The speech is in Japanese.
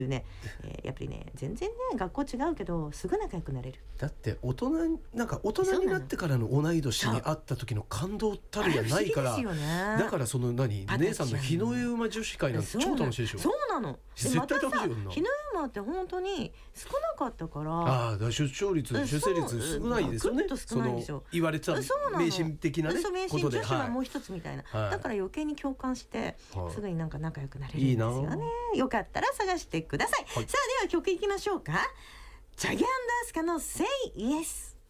ね、やっぱりね全然ね学校違うけどすぐ仲良くなれる。 だって大人になってからの同い年に会った時の感動たるやないから、だからその姉さんの日の湯馬女子会なんて超楽しいでしょ。 そうなの。 絶対楽しいよな。 日の湯馬って本当に少なかったから、 出生率少ないですよね。 少ないでしょ。 言われてた迷信的なねことで、 女子はもう一つみたいな、だから余計に共感してすぐに仲良くなれるんですよね。よかったら探してください。さあでは曲いきましょうか。チャゲアンダースカの Say Yes。